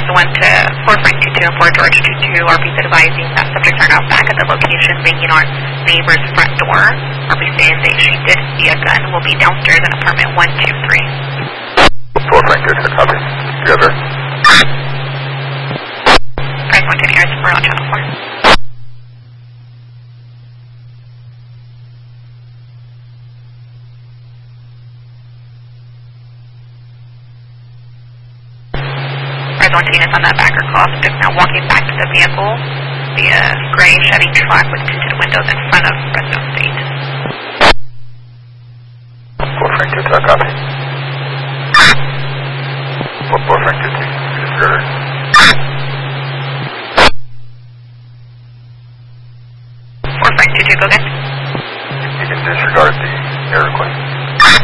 1 to 4 Frank 22 and 4 George 22, RP's advising that subjects are now back at the location banging on neighbor's front door. RP saying that she did see a gun, will be downstairs in apartment 123. 4 Frank 22, copy. Together. Frank 110 Air Support on channel 4. Is on that backer call. Subject now walking back to the vehicle, the gray Chevy truck with tinted windows in front of Fresno State. 4 Frank 22, copy.